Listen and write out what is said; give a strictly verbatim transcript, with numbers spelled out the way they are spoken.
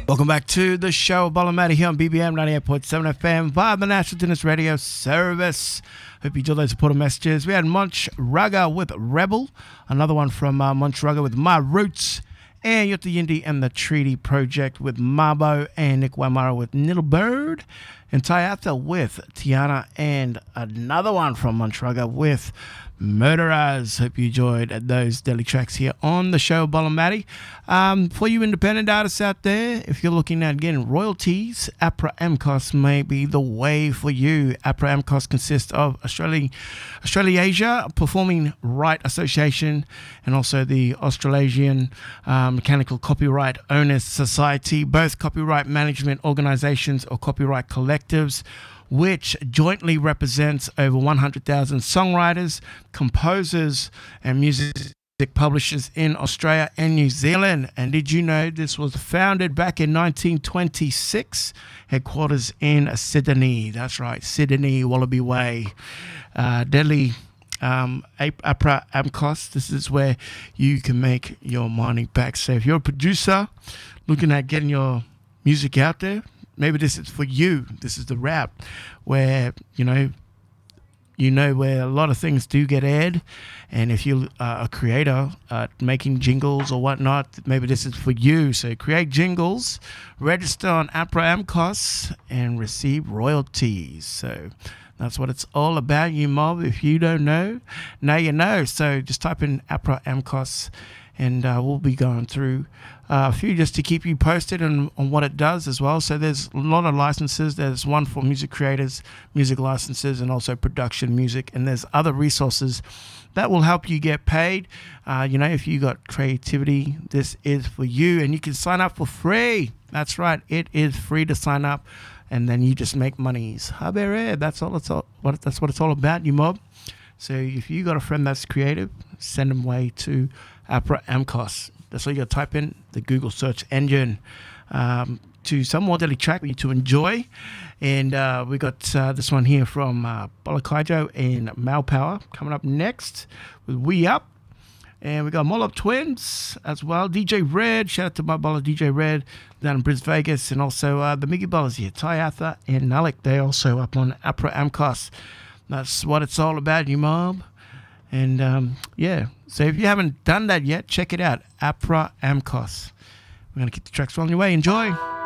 Welcome back to the show, Bolamati here on B B M ninety-eight point seven F M via the National Tennis Radio Service. Hope you enjoyed those supporter messages. We had Munch Rugger with Rebel, another one from uh, Munch Rugger with My Roots, and Yota Yindi and the Treaty Project with Mabo, and Nick Wamara with Little Bird, and Tayatha with Tiana, and another one from Munch Rugger with Murderers. Hope you enjoyed those daily tracks here on the show, Bolamati. Um, for you independent artists out there, if you're looking at getting royalties, APRA AMCOS may be the way for you. APRA AMCOS consists of Australia, Australasia Performing Right Association and also the Australasian uh, Mechanical Copyright Owners Society, both copyright management organizations or copyright collectives, which jointly represents over one hundred thousand songwriters, composers, and music publishers in Australia and New Zealand. And did you know this was founded back in nineteen twenty-six? Headquarters in Sydney. That's right, Sydney, Wallaby Way. Uh, deadly um, APRA AMCOS. This is where you can make your money back. So if you're a producer looking at getting your music out there, maybe this is for you. This is the rap where, you know, you know where a lot of things do get aired. And if you're uh, a creator uh, making jingles or whatnot, maybe this is for you. So create jingles, register on APRA AMCOS, and receive royalties. So that's what it's all about, you mob. If you don't know, now you know. So just type in APRA AMCOS, and uh, we'll be going through uh, a few just to keep you posted on, on what it does as well. So there's a lot of licenses. There's one for music creators, music licenses, and also production music. And there's other resources that will help you get paid. Uh, you know, if you got creativity, this is for you. And you can sign up for free. That's right. It is free to sign up. And then you just make monies. Habere, that's all it's all what that's what it's all about, you mob. So if you got a friend that's creative, send them way to APRA AMCOS. That's all you got to type in the Google search engine. Um, to some more daily track for you to enjoy. And uh, we got uh, this one here from uh, Bolakaijo and Malpower coming up next with We Up. And we got Mollop Twins as well. D J Red, shout out to my baller D J Red down in Bris Vegas. And also uh, the Miggy Ballers here, Tayatha and Nalik. They're also up on APRA AMCOS. That's what it's all about, you mob. And um, yeah, so if you haven't done that yet, check it out, APRA AMCOS. We're going to keep the tracks rolling your way. Enjoy.